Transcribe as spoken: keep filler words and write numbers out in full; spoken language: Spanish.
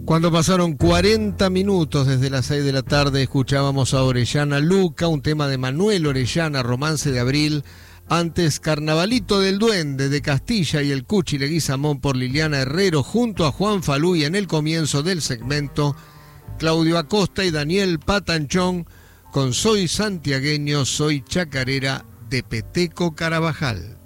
Cuando pasaron cuarenta minutos desde las seis de la tarde, escuchábamos a Orellana Luca, un tema de Manuel Orellana, Romance de Abril. Antes, Carnavalito del Duende de Castilla y el Cuchi Leguizamón por Liliana Herrero junto a Juan Falú, y en el comienzo del segmento, Claudio Acosta y Daniel Patanchón con Soy Santiagueño, Soy Chacarera de Peteco Carabajal.